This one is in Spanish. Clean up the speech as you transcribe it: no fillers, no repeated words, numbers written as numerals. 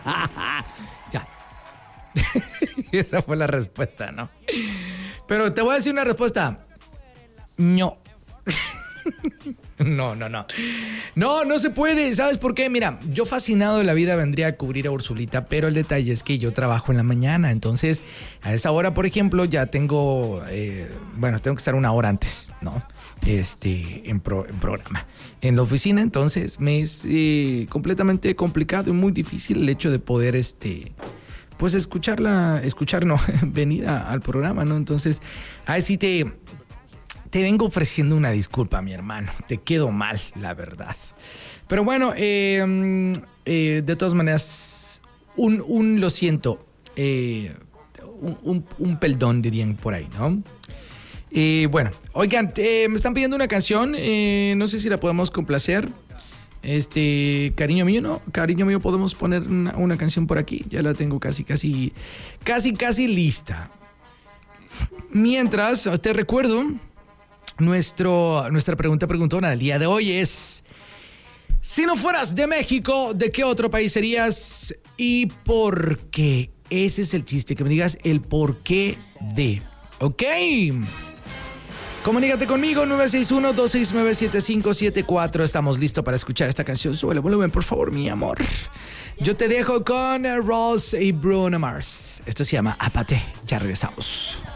Ya. Esa fue la respuesta, ¿no? Pero te voy a decir una respuesta. No. No. No se puede. ¿Sabes por qué? Mira, yo fascinado de la vida vendría a cubrir a Ursulita, pero el detalle es que yo trabajo en la mañana. Entonces, a esa hora, por ejemplo, ya tengo... tengo que estar una hora antes, ¿no? En programa. En la oficina, entonces, me es completamente complicado y muy difícil el hecho de poder, pues venir al programa, ¿no? Entonces, ahí sí te vengo ofreciendo una disculpa, mi hermano. Te quedo mal, la verdad. Pero bueno, de todas maneras, lo siento. Un perdón, dirían por ahí, ¿no? Bueno, oigan, me están pidiendo una canción. No sé si la podemos complacer. Cariño mío, ¿no? Cariño mío, podemos poner una canción por aquí. Ya la tengo casi lista. Mientras, te recuerdo... Nuestra pregunta preguntona del día de hoy es: si no fueras de México, ¿de qué otro país serías y por qué? Ese es el chiste, que me digas el porqué de. ¿Ok? Comunícate conmigo, 961-269-7574. Estamos listos para escuchar esta canción. Sube el volumen, por favor, mi amor. Yo te dejo con Ross y Bruno Mars. Esto se llama Apate. Ya regresamos.